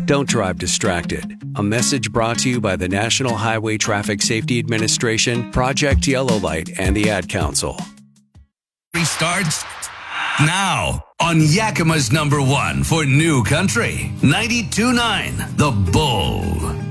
Don't drive distracted. A message brought to you by the National Highway Traffic Safety Administration, Project Yellow Light, and the Ad Council. Starts now on Yakima's #1 for New Country, 92.9 The Bull.